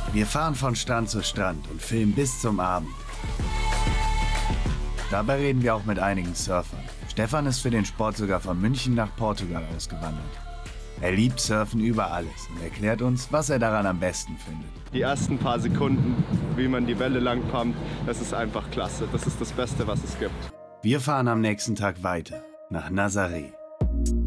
Wir fahren von Strand zu Strand und filmen bis zum Abend. Dabei reden wir auch mit einigen Surfern. Stefan ist für den Sport sogar von München nach Portugal ausgewandert. Er liebt Surfen über alles und erklärt uns, was er daran am besten findet. Die ersten paar Sekunden, wie man die Welle lang pumpt, das ist einfach klasse. Das ist das Beste, was es gibt. Wir fahren am nächsten Tag weiter nach Nazaré.